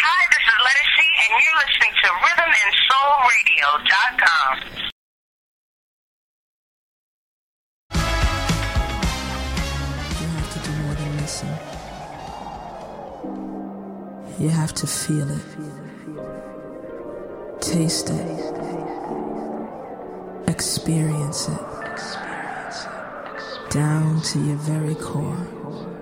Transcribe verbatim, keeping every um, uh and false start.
Hi, this is Letty C, and you're listening to rhythm and soul radio dot com. You have to do more than listen. You have to feel it. Taste it. Experience it. Down to your very core.